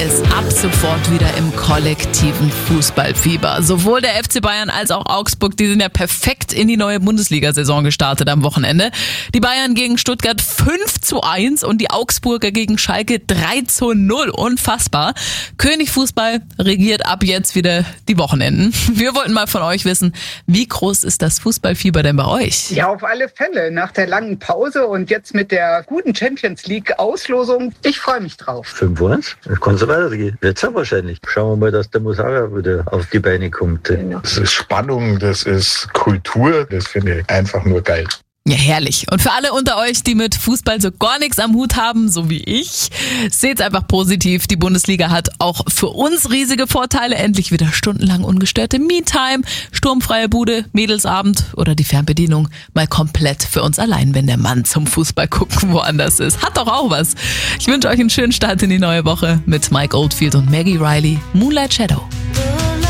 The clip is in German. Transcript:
ist ab sofort wieder im kollektiven Fußballfieber. Sowohl der FC Bayern als auch Augsburg, die sind ja perfekt in die neue Bundesliga-Saison gestartet am Wochenende. Die Bayern gegen Stuttgart 5:1 und die Augsburger gegen Schalke 3:0. Unfassbar. König Fußball regiert ab jetzt wieder die Wochenenden. Wir wollten mal von euch wissen, wie groß ist das Fußballfieber denn bei euch? Ja, auf alle Fälle. Nach der langen Pause und jetzt mit der guten Champions League Auslosung. Ich freue mich drauf. 5:1? Das kann so weitergehen. Jetzt wahrscheinlich. Schauen wir mal, dass der Musara wieder auf die Beine kommt. Das ist Spannung, das ist Kultur. Das finde ich einfach nur geil. Ja, herrlich. Und für alle unter euch, die mit Fußball so gar nichts am Hut haben, so wie ich, seht's einfach positiv. Die Bundesliga hat auch für uns riesige Vorteile. Endlich wieder stundenlang ungestörte Me-Time, sturmfreie Bude, Mädelsabend oder die Fernbedienung mal komplett für uns allein, wenn der Mann zum Fußball gucken woanders ist. Hat doch auch was. Ich wünsche euch einen schönen Start in die neue Woche mit Mike Oldfield und Maggie Riley, Moonlight Shadow.